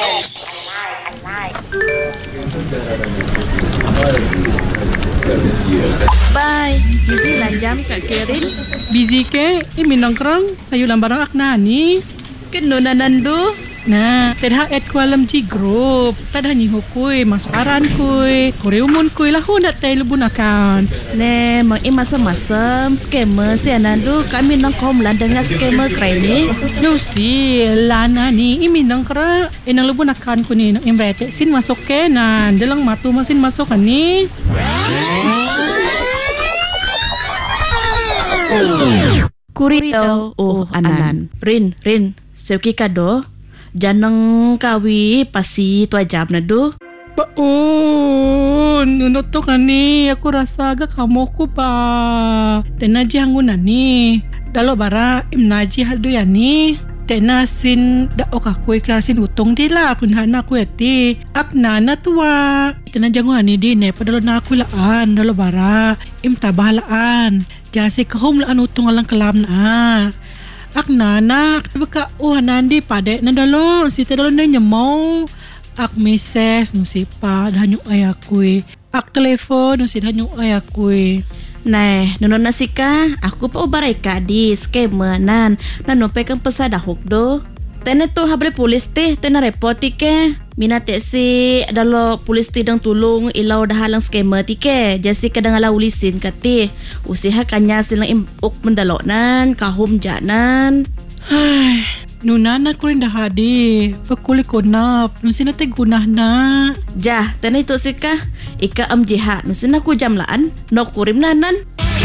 Bye. Busy lah jam Kak Kerin. Busy ke? Imi nongkrong sayu lambarang akna ni. Kenuna nandu. Nah, tadha add ko alam ji group. Tadha ni hukui masukaran kui. Koreumon kui lahu nak tay lubunakan. Ne, mang masam-masam scammer si nandu kami nongkom lan dengan scammer krai ni. No si lana ni imi nongkra inang lubunakan ko ni imrete sin masuk ke nan dalang matu masin masuk ni. Kurito anan. Rin, seuki kado. Janang kawi pasi tu ajab na do. Baon, nunot to kani aku rasa agak kamu ko pa. Tenaji hangunan ni. Dalo bara imnaji haldo yani. Tenasin da okaku iklasin utong dila kun hana ku eti. Aknana tuwa. Tenaji hangunan ni di ne padalo na aku laan dalo bara im tabalaan. Jasi kahom laan utong alang kelam na. Ak nana baka nandi pade nandalo si tedalo na nyamaw ak meses no si pa danyo ayakui ak telepon no si danyo ayakui. Nah, nono nasika aku pa ubaray ka di scammer nan nanopay kang pasadahok do. Tena to habre polis te tena report ke minate si dalo polis ti dang tulong ilaw dahalang scammer ti ke jasi kadang ala ulisin kati usiha kanya silang imuk mendalonan kahum janan. Ay, nunana ko rin dahadi pakuli ko na nusin na gunah na jah tena itu sika ika jiha nusin aku jamlaan no kurim nanan